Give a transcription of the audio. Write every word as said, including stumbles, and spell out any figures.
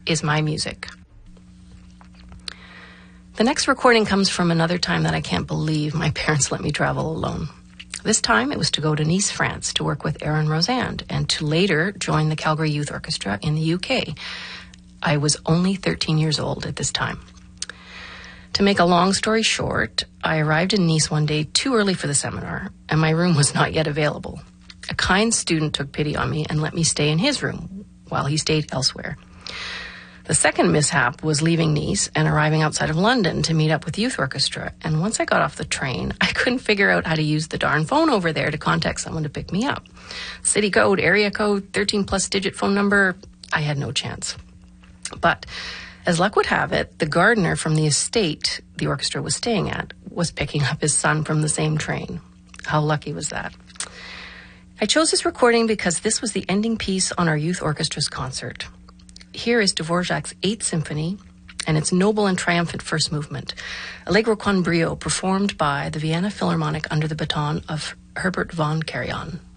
is my music. The next recording comes from another time that I can't believe my parents let me travel alone. This time it was to go to Nice, France, to work with Aaron Rosand and to later join the Calgary Youth Orchestra in the U K. I was only thirteen years old at this time. To make a long story short, I arrived in Nice one day too early for the seminar, and my room was not yet available. A kind student took pity on me and let me stay in his room while he stayed elsewhere. The second mishap was leaving Nice and arriving outside of London to meet up with Youth Orchestra. And once I got off the train, I couldn't figure out how to use the darn phone over there to contact someone to pick me up. City code, area code, thirteen plus digit phone number, I had no chance. But as luck would have it, the gardener from the estate the orchestra was staying at was picking up his son from the same train. How lucky was that? I chose this recording because this was the ending piece on our youth orchestra's concert. Here is Dvorak's Eighth Symphony and its noble and triumphant first movement, Allegro con brio, performed by the Vienna Philharmonic under the baton of Herbert von Karajan.